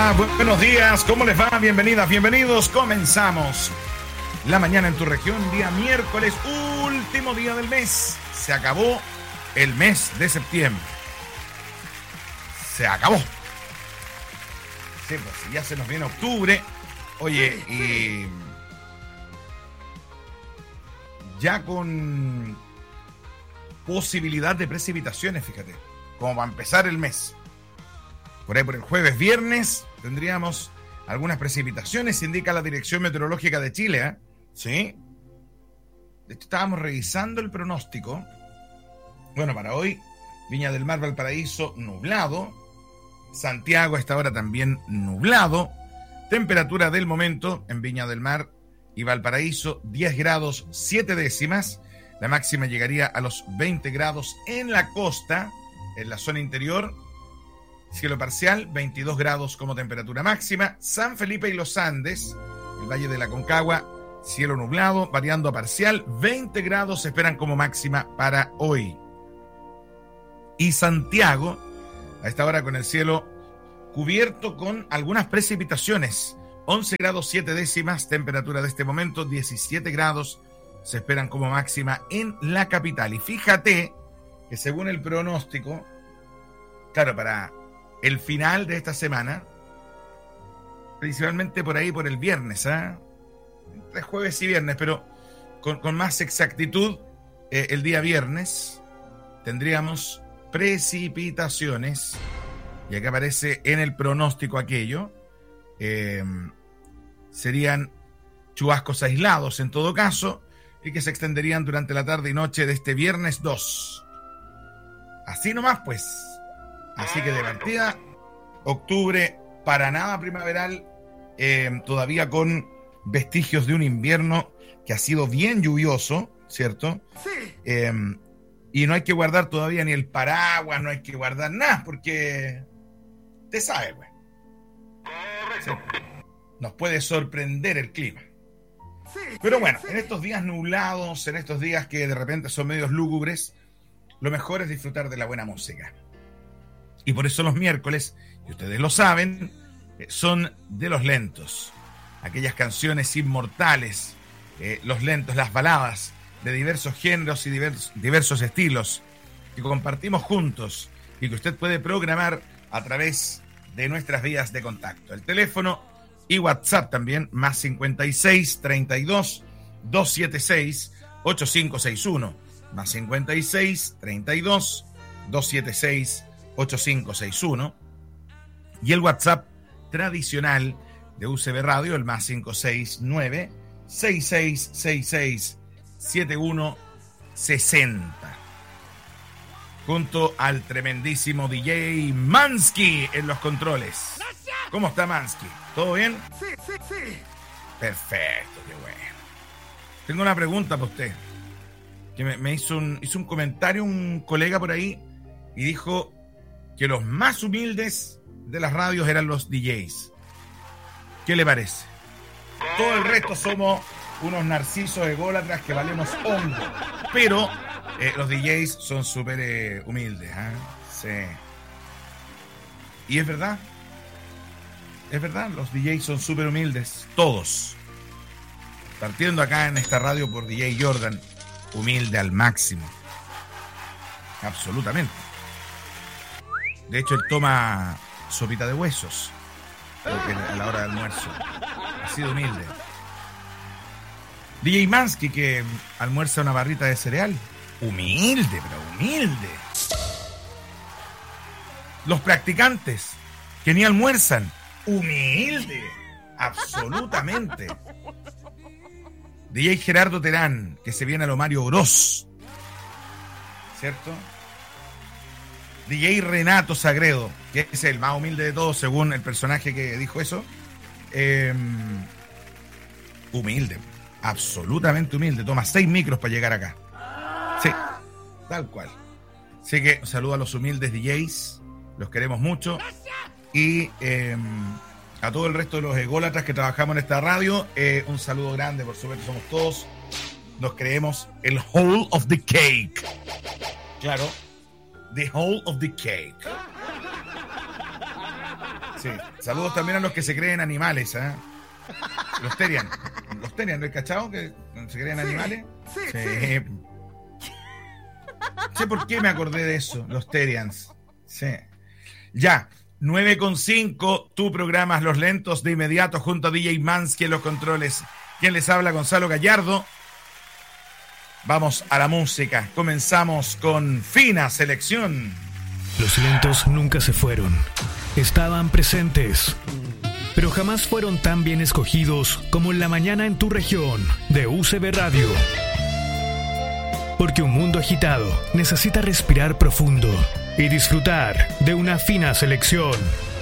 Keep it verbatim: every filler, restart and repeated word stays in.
Hola, buenos días, ¿cómo les va? Bienvenidas, bienvenidos. Comenzamos la mañana en tu región, día miércoles, último día del mes. Se acabó el mes de septiembre. Se acabó. Sí, pues ya se nos viene octubre. Oye, y ya con posibilidad de precipitaciones, fíjate, como va a empezar el mes. Por ahí por el jueves, viernes, tendríamos algunas precipitaciones, indica la Dirección Meteorológica de Chile, ¿eh? Sí. De hecho, estábamos revisando el pronóstico. Bueno, para hoy, Viña del Mar, Valparaíso, nublado. Santiago a esta hora también nublado. Temperatura del momento en Viña del Mar y Valparaíso, diez grados siete décimas. La máxima llegaría a los veinte grados en la costa, en la zona interior. Cielo parcial, veintidós grados como temperatura máxima. San Felipe y los Andes, el Valle de la Concagua, cielo nublado, variando a parcial, veinte grados se esperan como máxima para hoy. Y Santiago, a esta hora con el cielo cubierto con algunas precipitaciones, once grados siete décimas, temperatura de este momento, diecisiete grados se esperan como máxima en la capital. Y fíjate que según el pronóstico, claro, para el final de esta semana, principalmente por ahí por el viernes, ¿eh? Entre jueves y viernes, pero con, con más exactitud, eh, el día viernes tendríamos precipitaciones, y acá aparece en el pronóstico aquello, eh, serían chubascos aislados en todo caso, y que se extenderían durante la tarde y noche de este viernes dos. Así nomás pues. Así que de partida, octubre para nada primaveral, eh, todavía con vestigios de un invierno que ha sido bien lluvioso, ¿cierto? Sí. Eh, y no hay que guardar todavía ni el paraguas, no hay que guardar nada, porque te sabe, güey. Sí. Nos puede sorprender el clima. Pero bueno, en estos días nublados, en estos días que de repente son medios lúgubres, lo mejor es disfrutar de la buena música. Y por eso los miércoles, y ustedes lo saben, son de los lentos. Aquellas canciones inmortales, eh, los lentos, las baladas de diversos géneros y divers, diversos estilos que compartimos juntos y que usted puede programar a través de nuestras vías de contacto. El teléfono y WhatsApp también, más cincuenta y seis, treinta y dos, doscientos setenta y seis, ochenta y cinco sesenta y uno, más cincuenta y seis, treinta y dos, doscientos setenta y seis, ochenta y cinco sesenta y uno, y el WhatsApp tradicional de U C B Radio, el más cinco seis nueve, seis seis seis seis, siete uno seis cero, junto al tremendísimo D J Mansky en los controles. ¿Cómo está Mansky? ¿Todo bien? Sí, sí, sí. Perfecto, qué bueno. Tengo una pregunta para usted, que me, me hizo un, hizo un comentario un colega por ahí y dijo que los más humildes de las radios eran los D Js. ¿Qué le parece? Todo el resto somos unos narcisos ególatras que valemos hongo. Pero eh, los D Js son súper eh, humildes, ¿eh? Sí. Y es verdad. Es verdad, los D Js son súper humildes. Todos. Partiendo acá en esta radio por D J Jordan, humilde al máximo. Absolutamente. De hecho, él toma sopita de huesos a la hora del almuerzo. Ha sido humilde. D J Mansky, que almuerza una barrita de cereal. Humilde, pero humilde. Los practicantes, que ni almuerzan. Humilde. Absolutamente. D J Gerardo Terán, que se viene a lo Mario Bros. ¿Cierto? D J Renato Sagredo, que es el más humilde de todos, según el personaje que dijo eso. Eh, humilde, absolutamente humilde. Toma seis micros para llegar acá. Sí, tal cual. Así que un saludo a los humildes D Js, los queremos mucho. Y eh, a todo el resto de los ególatras que trabajamos en esta radio, eh, un saludo grande, por supuesto, somos todos, nos creemos el whole of the cake. Claro. The whole of the cake. Sí. Saludos también a los que se creen animales, ¿eh? Los Terian. Los Terian, ¿no hay cachado? Que se creen sí, animales. Sí, sí. sí. Sé por qué me acordé de eso, los Terians. Sí. Ya, nueve con cinco, tu programas Los Lentos de inmediato junto a D J Mansky en los controles. ¿Quién les habla? Gonzalo Gallardo. Vamos a la música. Comenzamos con Fina Selección. Los lentos nunca se fueron. Estaban presentes, pero jamás fueron tan bien escogidos como en la mañana en tu región de U C B Radio. Porque un mundo agitado necesita respirar profundo y disfrutar de una fina selección.